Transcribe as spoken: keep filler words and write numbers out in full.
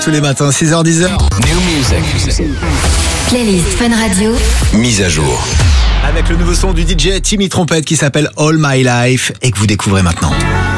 Tous les matins, six heures dix. New music. Playlist Fun Radio. Mise à jour. Avec le nouveau son du D J Timmy Trompette qui s'appelle All My Life et que vous découvrez maintenant.